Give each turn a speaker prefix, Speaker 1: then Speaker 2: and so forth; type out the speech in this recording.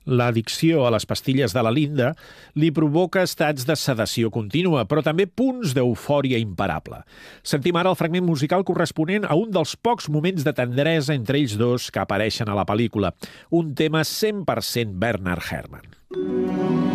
Speaker 1: L'addicció a les pastilles de la Linda li provoca estats de sedació contínua, però també punts d'eufòria imparable. Sentim ara el fragment musical corresponent a un dels pocs moments de tendresa entre ells dos que apareixen a la pel·lícula, un tema 100% Bernard Herrmann.